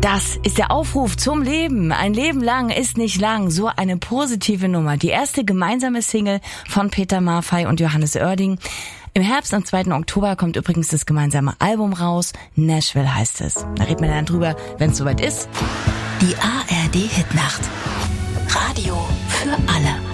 Das ist der Aufruf zum Leben. Ein Leben lang ist nicht lang. So eine positive Nummer. Die erste gemeinsame Single von Peter Maffay und Johannes Oerding. Im Herbst, am 2. Oktober, kommt übrigens das gemeinsame Album raus. Nashville heißt es. Da reden wir dann drüber, wenn es soweit ist. Die ARD Hitnacht. Radio für alle.